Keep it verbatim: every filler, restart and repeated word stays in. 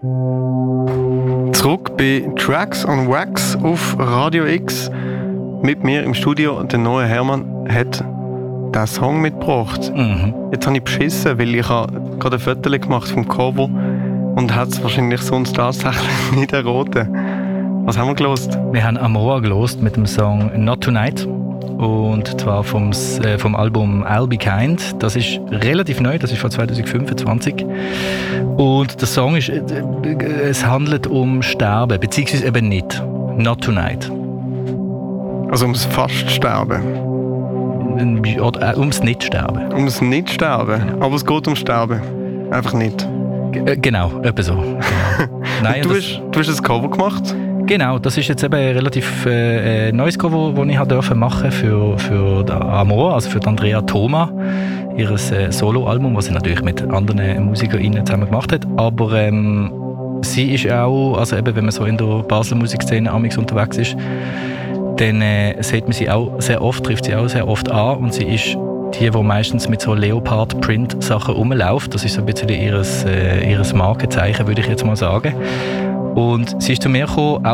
Zurück bei Tracks on Wax auf Radio X. Mit mir im Studio, der neue Hermann, hat diesen Song mitgebracht. Mhm. Jetzt habe ich beschissen, weil ich habe gerade ein Foto gemacht vom Cover und hat es wahrscheinlich sonst tatsächlich nicht erraten. Was haben wir gelost? Wir haben Amor gelost mit dem Song Not Tonight. Und zwar vom, äh, vom Album I'll Be Kind. Das ist relativ neu, das ist von zwanzig fünfundzwanzig. Und der Song ist, äh, es handelt um Sterben, beziehungsweise eben nicht. Not Tonight. Also ums Fast-Sterben. Oder äh, ums Nicht-Sterben. Ums Nicht-Sterben. Aber es geht ums Sterben. Einfach nicht. G- äh, genau, etwa so. Genau. Nein, du, das, hast, du hast ein Cover gemacht? Genau, das ist jetzt eben ein relativ äh, neues Cover, das ich durfte machen für, für Amor, also für Andrea Thoma, ihr äh, Soloalbum, was sie natürlich mit anderen MusikerInnen zusammen gemacht hat. Aber ähm, sie ist auch, also eben, wenn man so in der Basler Musikszene amigs unterwegs ist, dann äh, sieht man sie auch sehr oft, trifft sie auch sehr oft an, und sie ist die, die meistens mit so Leopard-Print-Sachen rumläuft. Das ist so ein bisschen ihres, äh, ihres Markenzeichen, würde ich jetzt mal sagen. Und sie ist zu mir gekommen,